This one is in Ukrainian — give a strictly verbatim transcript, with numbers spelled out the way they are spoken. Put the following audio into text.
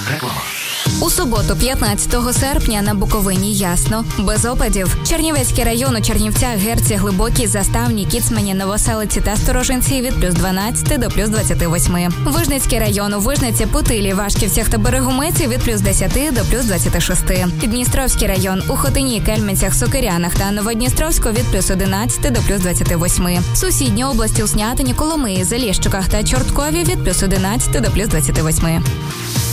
Реклама. У суботу, п'ятнадцятого серпня, на Буковині ясно, без опадів. Чернівецький район у Чернівцях, Герці, Глибокій, Заставній, Кіцмані, Новоселиці та Сторожинці від плюс дванадцяти до плюс двадцяти восьми. Вижницький район у Вижниці, Путилі, Вашківцях та Берегомеці від плюс десяти до плюс двадцяти шести. Дністровський район у Хотині, Кельменцях, Сокирянах та Новодністровську від плюс одинадцяти до плюс двадцяти восьми. Сусідні області у Снятині, Коломиї, Заліщиках та Чорткові від плюс одинадцяти до плюс двадцяти восьми.